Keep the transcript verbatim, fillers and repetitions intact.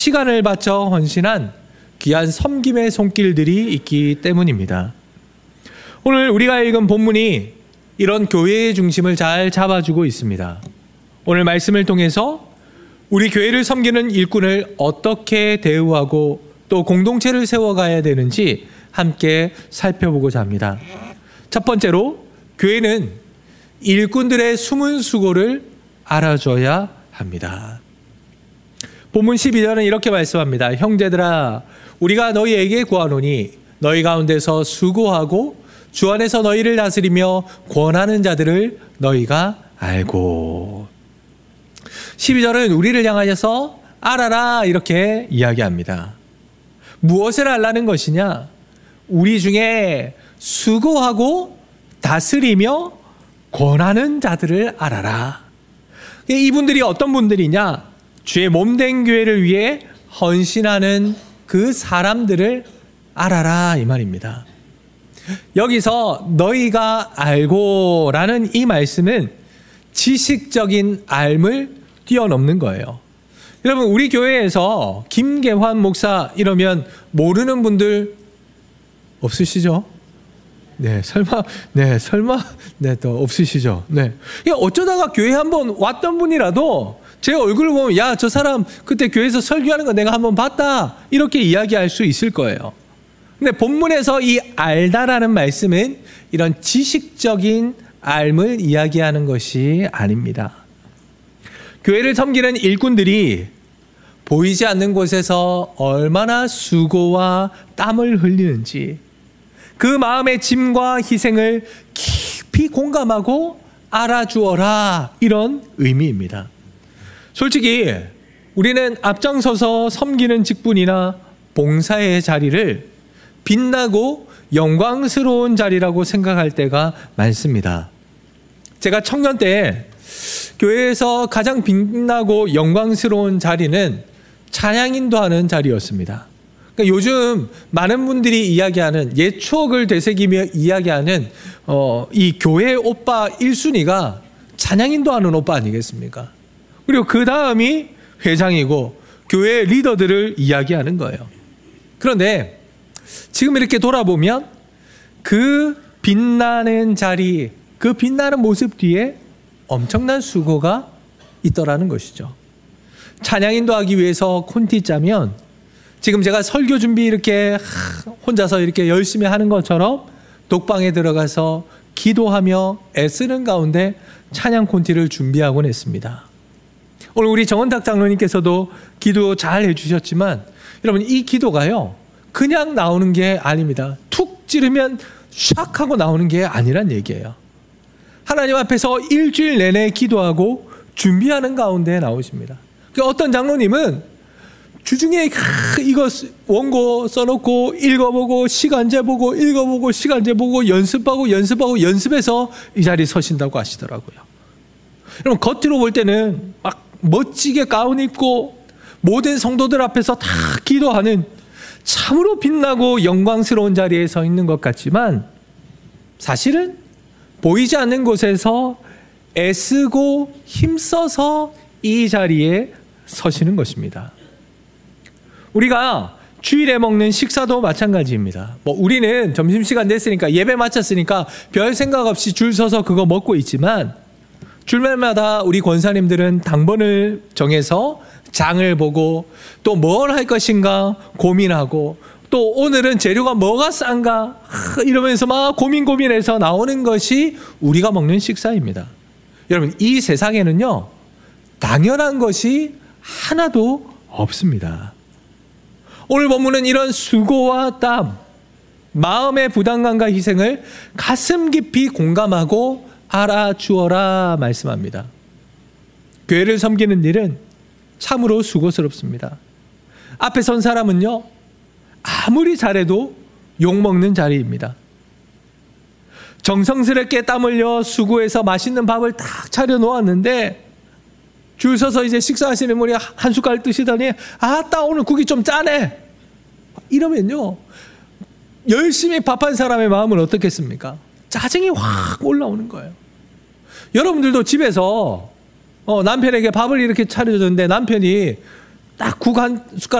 시간을 바쳐 헌신한 귀한 섬김의 손길들이 있기 때문입니다. 오늘 우리가 읽은 본문이 이런 교회의 중심을 잘 잡아주고 있습니다. 오늘 말씀을 통해서 우리 교회를 섬기는 일꾼을 어떻게 대우하고 또 공동체를 세워가야 되는지 함께 살펴보고자 합니다. 첫 번째로 교회는 일꾼들의 숨은 수고를 알아줘야 합니다. 본문 십이 절은 이렇게 말씀합니다. 형제들아, 우리가 너희에게 구하노니 너희 가운데서 수고하고 주 안에서 너희를 다스리며 권하는 자들을 너희가 알고. 십이 절은 우리를 향하여서 알아라 이렇게 이야기합니다. 무엇을 알라는 것이냐? 우리 중에 수고하고 다스리며 권하는 자들을 알아라. 이분들이 어떤 분들이냐? 주의 몸된 교회를 위해 헌신하는 그 사람들을 알아라 이 말입니다. 여기서 너희가 알고 라는 이 말씀은 지식적인 알을 뛰어넘는 거예요. 여러분, 우리 교회에서 김계환 목사 이러면 모르는 분들 없으시죠? 네, 설마, 네, 설마, 네, 또 없으시죠? 네. 어쩌다가 교회 한번 왔던 분이라도 제 얼굴을 보면, 야, 저 사람 그때 교회에서 설교하는 거 내가 한번 봤다. 이렇게 이야기할 수 있을 거예요. 근데 본문에서 이 알다라는 말씀은 이런 지식적인 알을 이야기하는 것이 아닙니다. 교회를 섬기는 일꾼들이 보이지 않는 곳에서 얼마나 수고와 땀을 흘리는지 그 마음의 짐과 희생을 깊이 공감하고 알아주어라, 이런 의미입니다. 솔직히 우리는 앞장서서 섬기는 직분이나 봉사의 자리를 빛나고 영광스러운 자리라고 생각할 때가 많습니다. 제가 청년 때 교회에서 가장 빛나고 영광스러운 자리는 찬양 인도하는 자리였습니다. 그러니까 요즘 많은 분들이 이야기하는, 옛 추억을 되새기며 이야기하는 어, 이 교회 오빠 일 순위가 찬양 인도하는 오빠 아니겠습니까? 그리고 그 다음이 회장이고 교회 리더들을 이야기하는 거예요. 그런데 지금 이렇게 돌아보면 그 빛나는 자리, 그 빛나는 모습 뒤에 엄청난 수고가 있더라는 것이죠. 찬양 인도하기 위해서 콘티 짜면 지금 제가 설교 준비 이렇게 혼자서 이렇게 열심히 하는 것처럼 독방에 들어가서 기도하며 애쓰는 가운데 찬양 콘티를 준비하곤 했습니다. 오늘 우리 정원탁 장로님께서도 기도 잘 해주셨지만 여러분, 이 기도가요 그냥 나오는 게 아닙니다. 툭 찌르면 샥 하고 나오는 게 아니란 얘기예요. 하나님 앞에서 일주일 내내 기도하고 준비하는 가운데 나오십니다. 어떤 장로님은 주중에 이거 원고 써놓고 읽어보고 시간제 보고 읽어보고 시간제 보고 연습하고 연습하고 연습해서 이 자리에 서신다고 하시더라고요. 여러분, 겉으로 볼 때는 막 멋지게 가운 입고 모든 성도들 앞에서 다 기도하는 참으로 빛나고 영광스러운 자리에 서 있는 것 같지만 사실은 보이지 않는 곳에서 애쓰고 힘써서 이 자리에 서시는 것입니다. 우리가 주일에 먹는 식사도 마찬가지입니다. 뭐 우리는 점심시간 됐으니까 예배 마쳤으니까 별 생각 없이 줄 서서 그거 먹고 있지만 주말마다 우리 권사님들은 당번을 정해서 장을 보고 또 뭘 할 것인가 고민하고 또 오늘은 재료가 뭐가 싼가 이러면서 막 고민 고민해서 나오는 것이 우리가 먹는 식사입니다. 여러분, 이 세상에는요 당연한 것이 하나도 없습니다. 오늘 본문은 이런 수고와 땀, 마음의 부담감과 희생을 가슴 깊이 공감하고 알아주어라 말씀합니다. 교회를 섬기는 일은 참으로 수고스럽습니다. 앞에 선 사람은요 아무리 잘해도 욕먹는 자리입니다. 정성스럽게 땀 흘려 수고해서 맛있는 밥을 딱 차려 놓았는데 줄 서서 이제 식사하시는 분이 한 숟갈 드시더니 아따 오늘 국이 좀 짜네 이러면요 열심히 밥한 사람의 마음은 어떻겠습니까? 짜증이 확 올라오는 거예요. 여러분들도 집에서 어, 남편에게 밥을 이렇게 차려줬는데 남편이 딱 국 한 숟가락